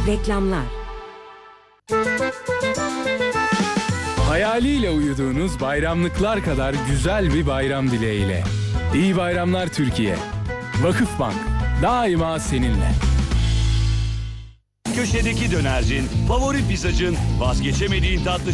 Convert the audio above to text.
Reklamlar. Hayaliyle uyuduğunuz bayramlıklar kadar güzel bir bayram dileğiyle. İyi bayramlar Türkiye. Vakıfbank daima seninle. Köşedeki dönercin, favori pizzacın, vazgeçemediğin tatlı